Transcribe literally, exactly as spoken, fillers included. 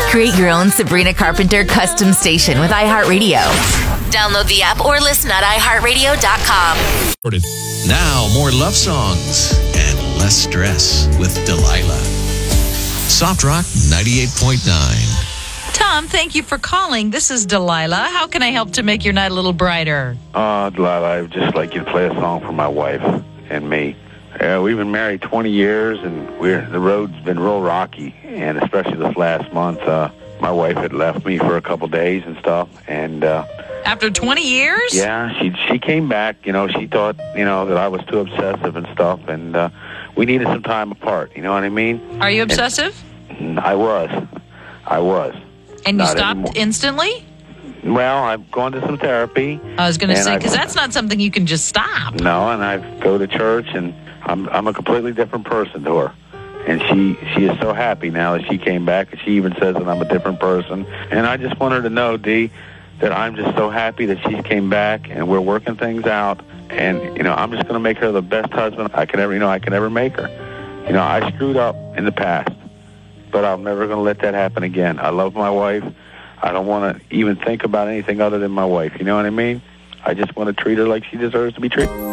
Create your own Sabrina Carpenter custom station with iHeartRadio. Download the app or listen at i heart radio dot com. Now, more love songs and less stress with Delilah. Soft Rock ninety-eight point nine. Tom, thank you for calling. This is Delilah. How can I help to make your night a little brighter? Uh, Delilah, I would just like you to play a song for my wife and me. Uh, we've been married twenty years, and we're the road's been real rocky, and especially this last month, uh, my wife had left me for a couple days and stuff, and... Uh, After twenty years? Yeah, she she came back. You know, she thought, you know, that I was too obsessive and stuff, and uh, we needed some time apart. You know what I mean? Are you obsessive? And I was. I was. And you Not stopped anymore. instantly? Well, I've gone to some therapy. I was going to and say, I've- because that's not something you can just stop. No, and I go to church, and I'm I'm a completely different person to her. And she, she is so happy now that she came back, and she even says that I'm a different person. And I just want her to know, Dee, that I'm just so happy that she came back, and we're working things out. And, you know, I'm just going to make her the best husband I could ever, you know, I could ever make her. You know, I screwed up in the past, but I'm never going to let that happen again. I love my wife. I don't want to even think about anything other than my wife. You know what I mean? I just want to treat her like she deserves to be treated.